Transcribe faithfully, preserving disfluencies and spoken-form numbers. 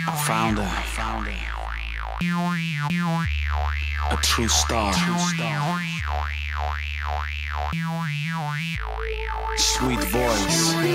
I found her. A true star. Sweet voice.